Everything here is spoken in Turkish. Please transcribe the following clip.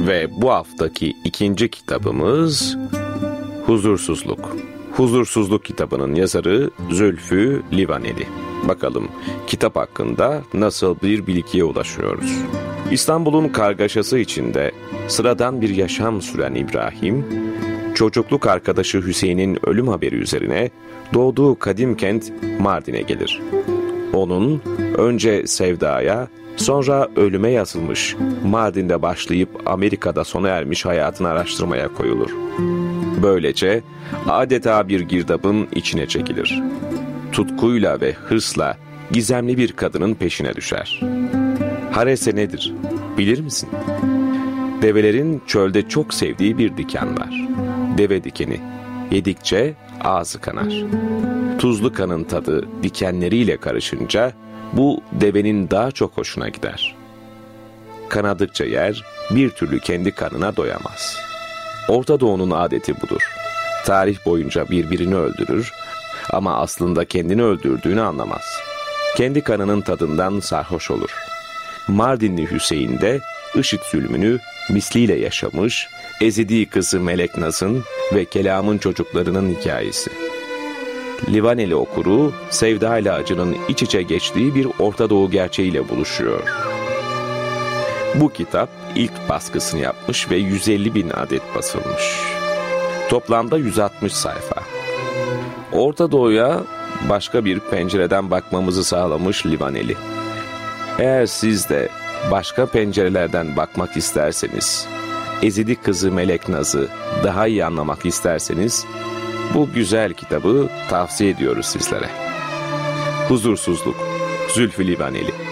Ve bu haftaki ikinci kitabımız Huzursuzluk. Huzursuzluk kitabının yazarı Zülfü Livaneli. Bakalım kitap hakkında nasıl bir bilgiye ulaşıyoruz? İstanbul'un kargaşası içinde sıradan bir yaşam süren İbrahim, çocukluk arkadaşı Hüseyin'in ölüm haberi üzerine doğduğu kadim kent Mardin'e gelir. Onun önce sevdaya, sonra ölüme yazılmış, Mardin'de başlayıp Amerika'da sona ermiş hayatını araştırmaya koyulur. Böylece adeta bir girdabın içine çekilir. Tutkuyla ve hırsla gizemli bir kadının peşine düşer. Harese nedir, bilir misin? Develerin çölde çok sevdiği bir diken var. Deve dikeni. Yedikçe ağzı kanar. Tuzlu kanın tadı dikenleriyle karışınca bu devenin daha çok hoşuna gider. Kanadıkça yer, bir türlü kendi kanına doyamaz. Orta Doğu'nun adeti budur. Tarih boyunca birbirini öldürür ama aslında kendini öldürdüğünü anlamaz. Kendi kanının tadından sarhoş olur. Mardinli Hüseyin de IŞİD zulmünü misliyle yaşamış, ezdiği kızı Melek Naz'ın ve Kelam'ın çocuklarının hikayesi. Livaneli okuru, sevda ile acının iç içe geçtiği bir Orta Doğu gerçeğiyle buluşuyor. Bu kitap ilk baskısını yapmış ve 150.000 adet basılmış. Toplamda 160 sayfa. Orta Doğu'ya başka bir pencereden bakmamızı sağlamış Livaneli. Eğer siz de başka pencerelerden bakmak isterseniz, ezidi kızı Melek Naz'ı daha iyi anlamak isterseniz, bu güzel kitabı tavsiye ediyoruz sizlere. Huzursuzluk, Zülfü Livaneli.